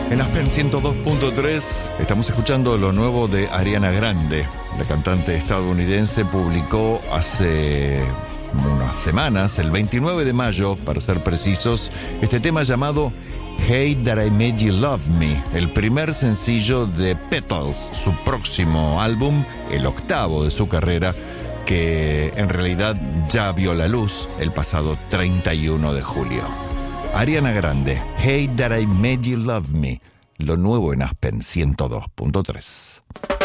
En Aspen 102.3 estamos escuchando lo nuevo de Ariana Grande. La cantante estadounidense publicó hace unas semanas, el 29 de mayo, para ser precisos, este tema llamado Hate That I Made You Love Me, el primer sencillo de Petals, su próximo álbum, el octavo de su carrera, que en realidad ya vio la luz el pasado 31 de julio. Ariana Grande, Hate That I Made You Love Me, lo nuevo en Aspen 102.3.